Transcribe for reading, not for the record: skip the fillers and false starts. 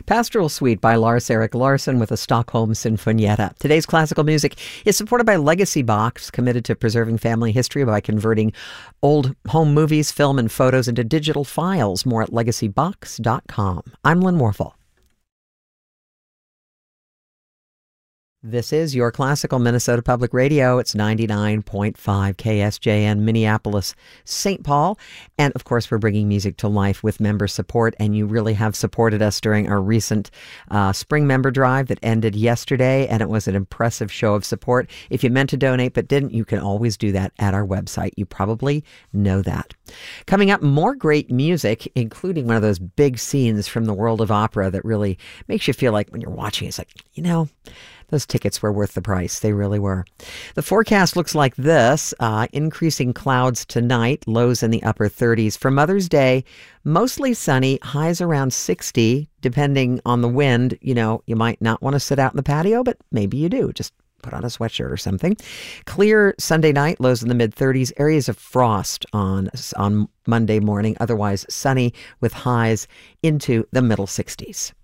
Pastoral Suite by Lars-Erik Larsson with a Stockholm Sinfonietta. Today's classical music is supported by Legacy Box, committed to preserving family history by converting old home movies, film, and photos into digital files. More at legacybox.com. I'm Lynn Warfel. This is your classical Minnesota Public Radio. It's 99.5 KSJN, Minneapolis, St. Paul. And of course, we're bringing music to life with member support. And you really have supported us during our recent spring member drive that ended yesterday. And it was an impressive show of support. If you meant to donate but didn't, you can always do that at our website. You probably know that. Coming up, more great music, including one of those big scenes from the world of opera that really makes you feel like when you're watching, it's like, those tickets were worth the price. They really were. The forecast looks like this. Increasing clouds tonight, lows in the upper 30s. For Mother's Day, mostly sunny, highs around 60, depending on the wind. You might not want to sit out in the patio, but maybe you do. Just put on a sweatshirt or something. Clear Sunday night, lows in the mid-30s. Areas of frost on Monday morning. Otherwise sunny with highs into the middle 60s.